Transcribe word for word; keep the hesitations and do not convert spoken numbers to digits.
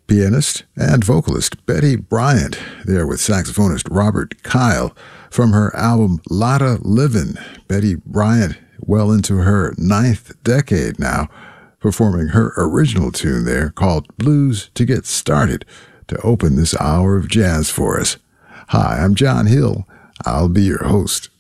pianist and vocalist Betty Bryant, there with saxophonist Robert Kyle. From her album Lotta Livin', Betty Bryant, well into her ninth decade now, performing her original tune there called Blues to Get Started to open this hour of jazz for us. Hi, I'm John Hill. I'll be your host.